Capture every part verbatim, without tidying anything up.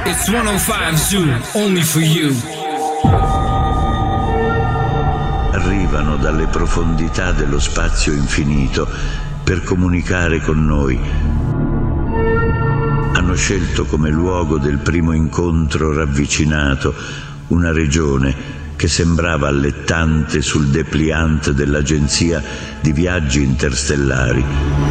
It's centocinque Zoo, only for you. Arrivano dalle profondità dello spazio infinito per comunicare con noi. Hanno scelto come luogo del primo incontro ravvicinato una regione che sembrava allettante sul dépliant dell'agenzia di viaggi interstellari.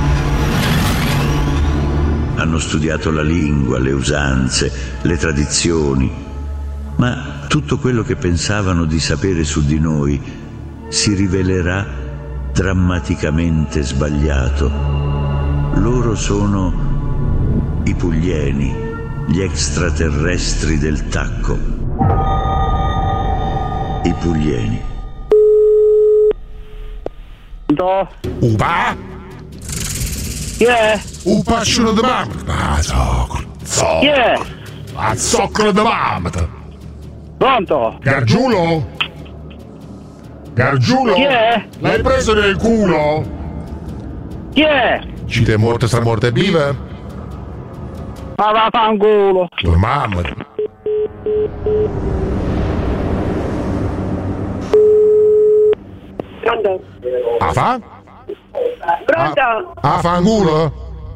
Hanno studiato la lingua, le usanze, le tradizioni, ma tutto quello che pensavano di sapere su di noi si rivelerà drammaticamente sbagliato. Loro sono i Puglieni, gli extraterrestri del tacco. I Puglieni. Do. Upa? Chi è? Upa sciuro di mamma. Ah, zoccolo. Chi è? Ah, zoccolo di mamma. Pronto? Gargiulo? Gargiulo? Chi è? L'hai preso nel culo? Chi è? Ci te morte sta morte viva? Ma vaffanculo. Tua mamma. Pronto? Ah, fa? Pronto? Ah, fanculo?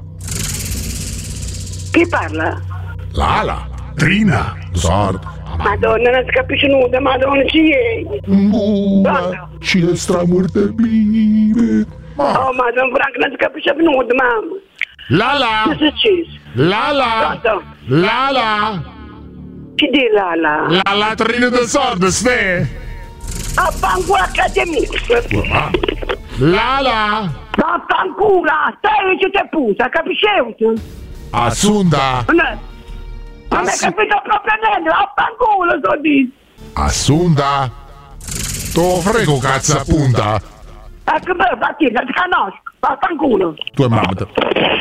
Chi parla? Lala. Trina. Sordo. Madonna, non si capisce nulla, madonna, ci è. Buona. Ci ne sta morte vive. Oh, madonna, Frank, non si capisce nulla, mamma. Lala. Che è successo? Lala. Pronto? Lala. Chi di Lala? La latrina del sordo, ste. Vaffanculo accademia. Lala. Vaffanculo, stai che te puta, capisci? Assunta. Non hai capito proprio niente, vaffanculo, sto dicendo. Assunta. To frego cazzo appunta. Ecco, beh, Battina, ti conosco, vaffanculo. Tua mamma.